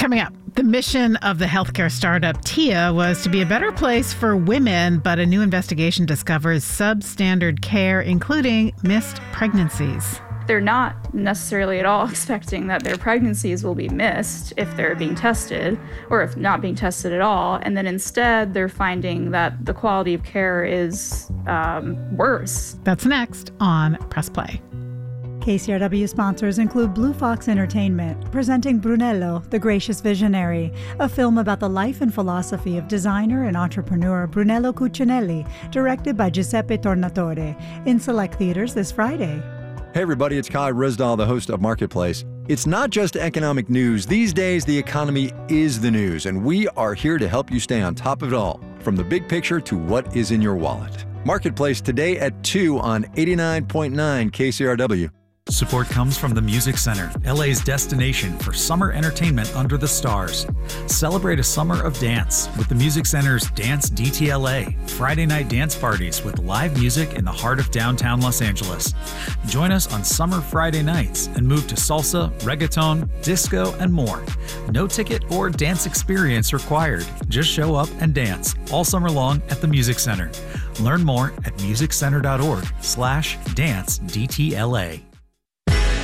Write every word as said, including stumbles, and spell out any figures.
Coming up, the mission of the healthcare startup Tia was to be a better place for women, but a new investigation discovers substandard care, including missed pregnancies. They're not necessarily at all expecting that their pregnancies will be missed if they're being tested or if not being tested at all. And then instead, they're finding that the quality of care is um, worse. That's next on Press Play. K C R W sponsors include Blue Fox Entertainment, presenting Brunello, the Gracious Visionary, a film about the life and philosophy of designer and entrepreneur Brunello Cucinelli, directed by Giuseppe Tornatore, in select theaters this Friday. Hey everybody, it's Kai Risdal, the host of Marketplace. It's not just economic news. These days, the economy is the news, and we are here to help you stay on top of it all, from the big picture to what is in your wallet. Marketplace today at two on eighty-nine point nine K C R W. Support comes from the Music Center, L A's destination for summer entertainment under the stars. Celebrate a summer of dance with the Music Center's Dance D T L A, Friday night dance parties with live music in the heart of downtown Los Angeles. Join us on summer Friday nights and move to salsa, reggaeton, disco, and more. No ticket or dance experience required. Just show up and dance all summer long at the Music Center. Learn more at music center dot org slash dance D T L A.